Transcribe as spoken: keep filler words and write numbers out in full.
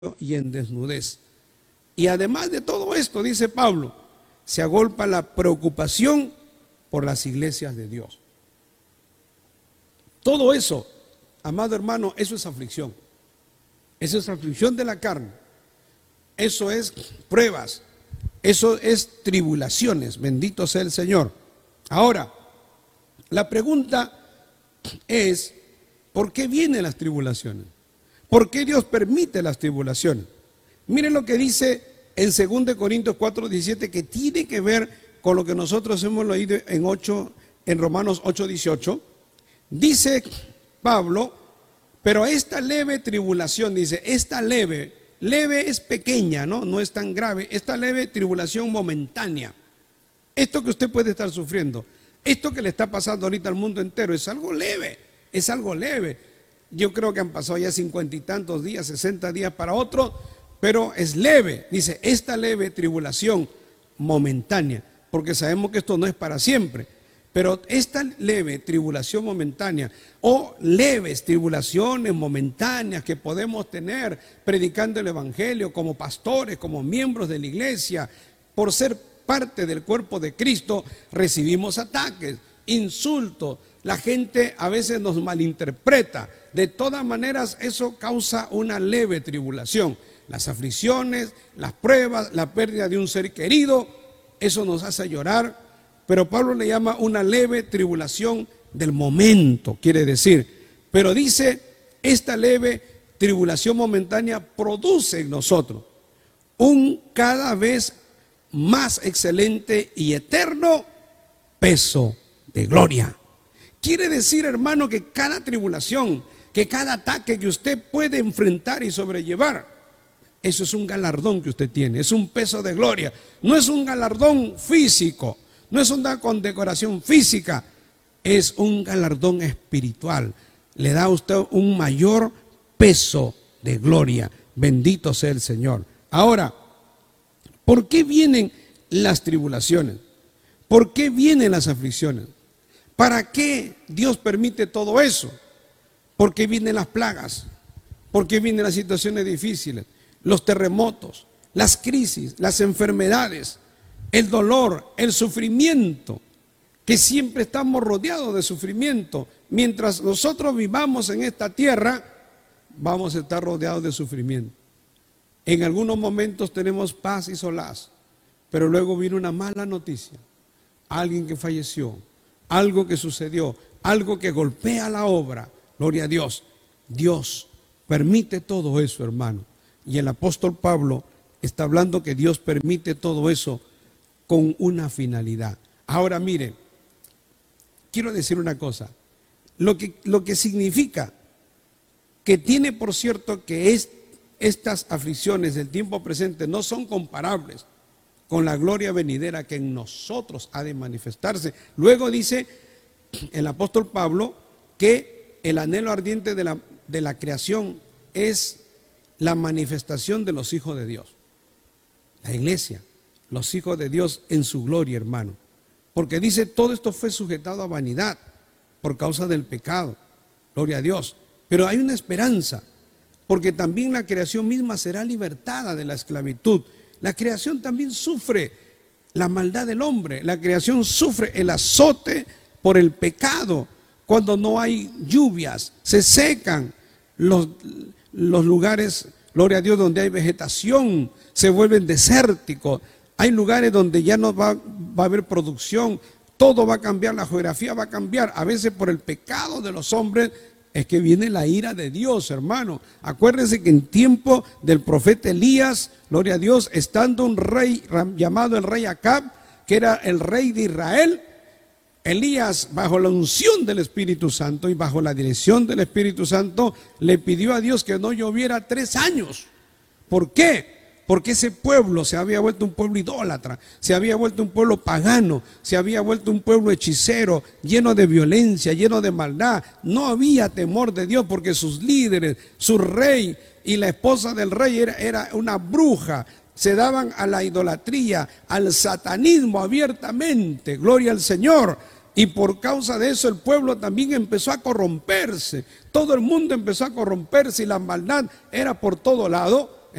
y en desnudez. Y además de todo esto, dice Pablo, se agolpa la preocupación por las iglesias de Dios. Todo eso, amado hermano, eso es aflicción. Eso es aflicción de la carne. Eso es pruebas. Eso es tribulaciones. Bendito sea el Señor. Ahora, la pregunta es, ¿por qué vienen las tribulaciones? ¿Por qué Dios permite las tribulaciones? Miren lo que dice en segunda de Corintios cuatro diecisiete, que tiene que ver con lo que nosotros hemos leído en, ocho, en Romanos ocho dieciocho. Dice Pablo, pero esta leve tribulación, dice, esta leve, leve es pequeña, ¿no? No es tan grave, esta leve tribulación momentánea. Esto que usted puede estar sufriendo, esto que le está pasando ahorita al mundo entero, es algo leve, es algo leve. Yo creo que han pasado ya cincuenta y tantos días, sesenta días para otro, pero es leve. Dice, esta leve tribulación momentánea, porque sabemos que esto no es para siempre. Pero esta leve tribulación momentánea o leves tribulaciones momentáneas que podemos tener predicando el evangelio como pastores, como miembros de la iglesia, por ser parte del cuerpo de Cristo, recibimos ataques, insultos. La gente a veces nos malinterpreta. De todas maneras, eso causa una leve tribulación. Las aflicciones, las pruebas, la pérdida de un ser querido, eso nos hace llorar. Pero Pablo le llama una leve tribulación del momento, quiere decir. Pero dice, esta leve tribulación momentánea produce en nosotros un cada vez más excelente y eterno peso de gloria. Quiere decir, hermano, que cada tribulación, que cada ataque que usted puede enfrentar y sobrellevar, eso es un galardón que usted tiene, es un peso de gloria. No es un galardón físico, no es una condecoración física, es un galardón espiritual. Le da a usted un mayor peso de gloria. Bendito sea el Señor. Ahora, ¿por qué vienen las tribulaciones? ¿Por qué vienen las aflicciones? ¿Para qué Dios permite todo eso? ¿Por qué vienen las plagas? ¿Por qué vienen las situaciones difíciles? Los terremotos, las crisis, las enfermedades, el dolor, el sufrimiento, que siempre estamos rodeados de sufrimiento. Mientras nosotros vivamos en esta tierra, vamos a estar rodeados de sufrimiento. En algunos momentos tenemos paz y solaz, pero luego viene una mala noticia. Alguien que falleció, algo que sucedió, algo que golpea la obra. Gloria a Dios. Dios permite todo eso, hermano. Y el apóstol Pablo está hablando que Dios permite todo eso con una finalidad. Ahora mire, quiero decir una cosa. Lo que, lo que significa que tiene por cierto que es, estas aflicciones del tiempo presente no son comparables con la gloria venidera que en nosotros ha de manifestarse. Luego dice el apóstol Pablo que el anhelo ardiente de la, de la creación es la manifestación de los hijos de Dios. La iglesia, los hijos de Dios en su gloria, hermano. Porque dice, todo esto fue sujetado a vanidad por causa del pecado. Gloria a Dios. Pero hay una esperanza, porque también la creación misma será libertada de la esclavitud. La creación también sufre la maldad del hombre. La creación sufre el azote por el pecado. Cuando no hay lluvias, se secan los, los lugares, gloria a Dios, donde hay vegetación, se vuelven desérticos. Hay lugares donde ya no va, va a haber producción. Todo va a cambiar, la geografía va a cambiar. A veces por el pecado de los hombres es que viene la ira de Dios, hermano. Acuérdense que en tiempo del profeta Elías, gloria a Dios, estando un rey llamado el rey Acab, que era el rey de Israel, Elías, bajo la unción del Espíritu Santo y bajo la dirección del Espíritu Santo, le pidió a Dios que no lloviera tres años. ¿Por qué? Porque ese pueblo se había vuelto un pueblo idólatra, se había vuelto un pueblo pagano, se había vuelto un pueblo hechicero, lleno de violencia, lleno de maldad. No había temor de Dios porque sus líderes, su rey y la esposa del rey era, era una bruja. Se daban a la idolatría, al satanismo abiertamente. Gloria al Señor. Y por causa de eso el pueblo también empezó a corromperse. Todo el mundo empezó a corromperse y la maldad era por todo lado.